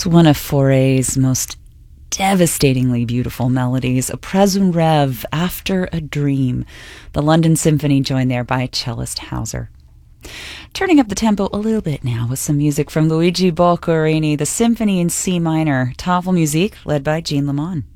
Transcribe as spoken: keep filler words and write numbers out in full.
That's one of Fauré's most devastatingly beautiful melodies, a Presun Rev, After a Dream. The London Symphony joined there by cellist Hauser. Turning up the tempo a little bit now with some music from Luigi Boccherini, the Symphony in C minor, Tafelmusik, led by Jean Lamont.